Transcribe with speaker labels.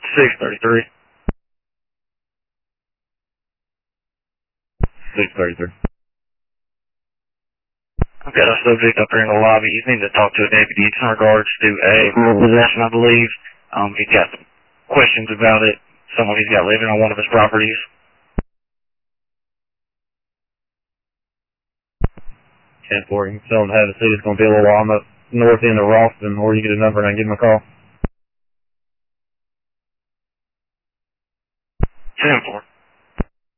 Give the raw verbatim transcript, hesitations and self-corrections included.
Speaker 1: six thirty-three.
Speaker 2: six thirty-three.
Speaker 1: I've got a subject up here in the lobby. He's needing to talk to a deputy. It's in regards to a possession, I believe. Um, he's got some questions about it. Someone he's got living on one of his properties.
Speaker 2: ten four. You can tell him to have a seat. It's going to be a little while. I'm up north end of Ralston, or you get a number and I can give him a call.
Speaker 1: ten four.